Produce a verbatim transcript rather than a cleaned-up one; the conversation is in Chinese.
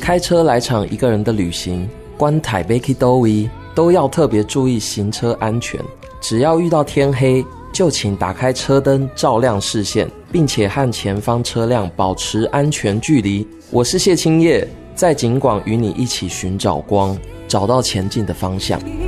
开车来场一个人的旅行，关台北去哪里都要特别注意行车安全。只要遇到天黑，就请打开车灯照亮视线，并且和前方车辆保持安全距离。我是谢清业，在警广与你一起寻找光，找到前进的方向。